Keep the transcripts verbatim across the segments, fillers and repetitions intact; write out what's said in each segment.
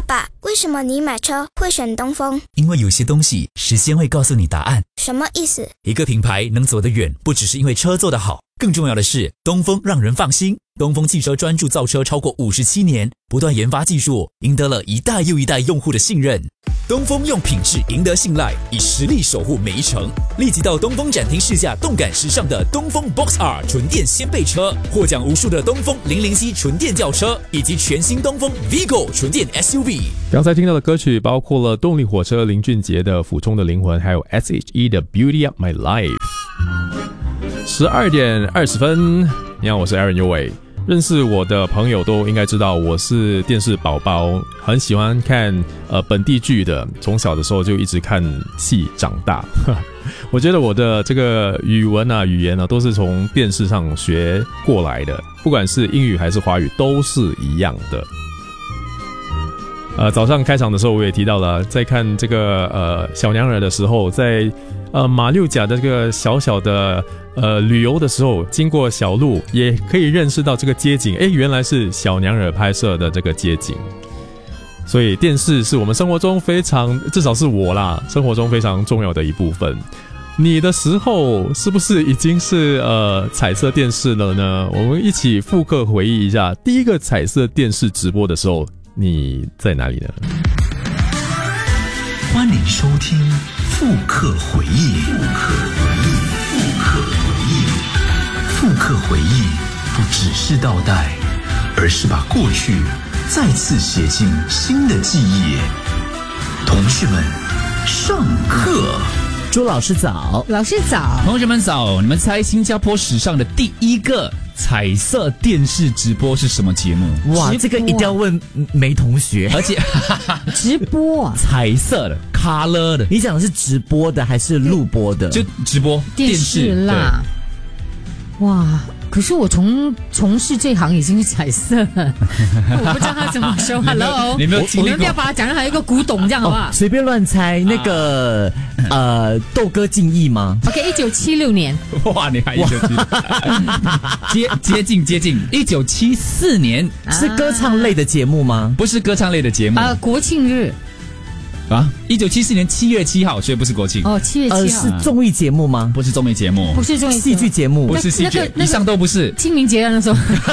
爸，为什么你买车会选东风？ 因为有些东西时间会告诉你答案。 什么意思？ 一个品牌能走得远，不只是因为车做得好，更重要的是东风让人放心。东风汽车专注造车超过五十七年，不断研发技术，赢得了一代又一代用户的信任。东风用品质赢得信赖，以实力守护每一程。立即到东风展厅试驾动感时尚的东风 Box R 纯电掀背车，获奖无数的东风零零七纯电轿车，以及全新东风 Vigo 纯电 S U V。 刚才听到的歌曲包括了动力火车林俊杰的《俯冲的灵魂》，还有 S H E 的 Beauty of My Life。十二点二十分，你好，我是 Aaron 尤伟。认识我的朋友都应该知道我是电视宝宝，很喜欢看呃本地剧的，从小的时候就一直看戏长大。我觉得我的这个语文啊语言啊都是从电视上学过来的，不管是英语还是华语都是一样的。呃，早上开场的时候我也提到了，在看这个呃小娘惹的时候，在呃马六甲的这个小小的呃旅游的时候，经过小路也可以认识到这个街景，诶，原来是小娘惹拍摄的这个街景。所以电视是我们生活中非常，至少是我啦，生活中非常重要的一部分。你的时候是不是已经是呃彩色电视了呢？我们一起复刻回忆一下第一个彩色电视直播的时候，你在哪里呢？ 欢迎收听复刻回忆。复刻回忆，复刻回忆，复刻回忆，不只是倒带，而是把过去再次写进新的记忆。同学们，上课。 朱老师早， 老师早， 同学们早！你们猜新加坡史上的第一个彩色电视直播是什么节目？ 哇，这个一定要问梅同学。 而且直播啊， 彩色的 color 的。 你讲的是直播的还是录播的？ 就直播电视啦。哇！可是我从从事这行已经是彩色了，我不知道他怎么说。Hello， 你没有经历过？ 你们不要把它讲成还有一个古董这样好不好？ 随便乱猜，那个、啊、呃，豆哥敬意吗 ？OK， 一九七六年。 哇，你还一九七六？接接近接近，一九七四年是歌唱类的节目吗？ 不是歌唱类的节目。 呃，国庆日。 啊，一九七四年七月七号，所以不是国庆哦，七月七号、呃、 是综艺节目吗？ 不是综艺节目， 不是综艺戏剧节目， 不是戏剧、那个那个，以上都不是。 清明节那时候，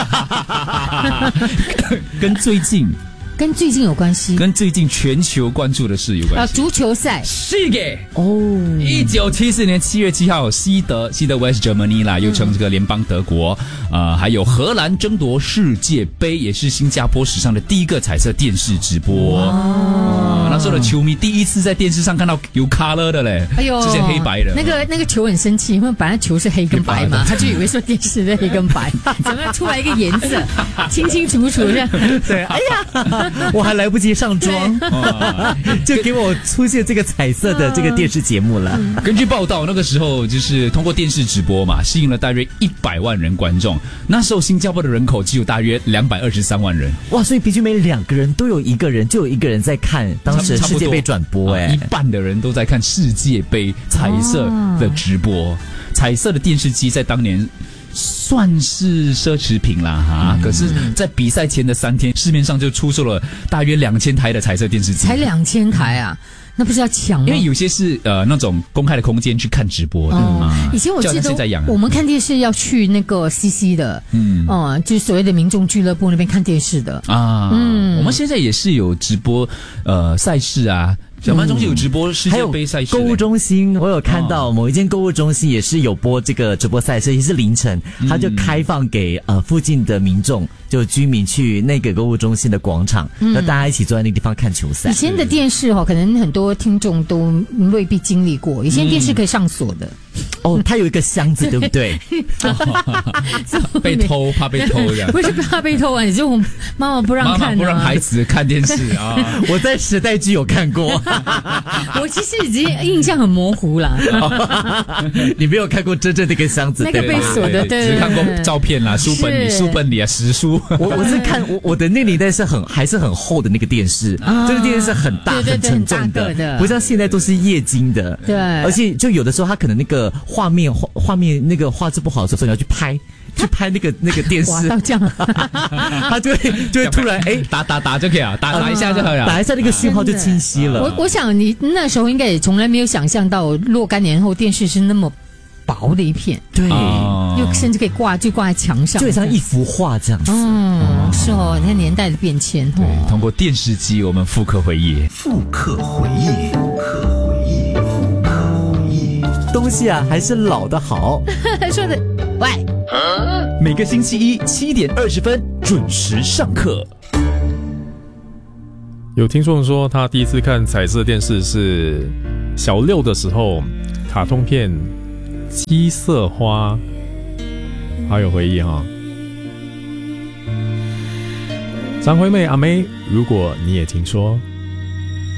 跟最近。 跟最近有关系， 跟最近全球关注的事有关系。 啊，足球赛是的哦。 一九七四年七月七号，西德西德 West Germany 啦，又称这个联邦德国，呃，还有荷兰争夺世界杯，也是新加坡史上的第一个彩色电视直播。哦，那时候的球迷第一次在电视上看到有 color 的嘞，哎呦，之前黑白的。 那个那个球很生气，因为本来球是黑跟白嘛，他就以为说电视是黑跟白，怎么样出来一个颜色，清清楚楚这样。 对，哎呀。我还来不及上妆，就给我出现这个彩色的这个电视节目了。 根据报道，那个时候就是通过电视直播嘛，吸引了大约一百万人观众。那时候新加坡的人口只有大约两百二十三万人。 哇，所以平均每两个人都有一个人，就有一个人在看当时的世界杯转播，哎、 啊，一半的人都在看世界杯彩色的直播。哦、彩色的电视机在当年算是奢侈品啦哈、嗯，可是，在比赛前的三天，市面上就出售了大约两千台的彩色电视机， 才两千台啊，那不是要抢吗？ 因为有些是呃那种公开的空间去看直播的。 哦嗯、以前我记得我们看电视要去那个 C C 的，嗯，哦、呃，就是所谓的民众俱乐部那边看电视的啊。嗯，我们现在也是有直播呃赛事啊。小曼中心有直播世界杯赛事， 购物中心我有看到某一间购物中心也是有播这个直播赛事，也是凌晨，他就开放给呃附近的民众，就居民去那个购物中心的广场，那、嗯、大家一起坐在那个地方看球赛。 以前的电视哈、哦，可能很多听众都未必经历过，以前电视可以上锁的。 嗯哦，它有一个箱子，对不对？ 被偷，怕被偷的。 不是怕被偷啊，你就妈妈不让看、啊， 妈妈不让孩子看电视啊。 我在时代剧有看过， 我其实已经印象很模糊了。 你没有看过真正那个箱子， 那个被锁的，对， 只看过照片啦，书本里，书本里啊，实书。 我我是看我我的那年代是很还是很厚的那个电视，啊、这个电视是很大对对对很沉重的， 的不像现在都是液晶的。 对， 而且就有的时候它可能那个画面画画面那个画质不好的时候，你要去拍。 去拍那个那个电视， 哇到这样， 他就会就会突然哎打打打就可以了，打打一下就好了， 打一下那个讯号就清晰了。 我我想你那时候应该也从来没有想象到若干年后电视是那么薄的一片， 对， 哦又甚至可以挂就挂在墙上， 就很像一幅画这样子。 嗯，是哦，你看年代的变迁， 对，通过电视机我们复刻回忆， 复刻回忆，复刻回忆，复刻回忆。 东西啊，还是老的好。 说的喂， 每个星期一七点二十分准时上课。 有听众说他第一次看彩色电视是小六的时候，卡通片《七色花》，好有回忆哈、哦。张惠妹阿妹，如果你也听说。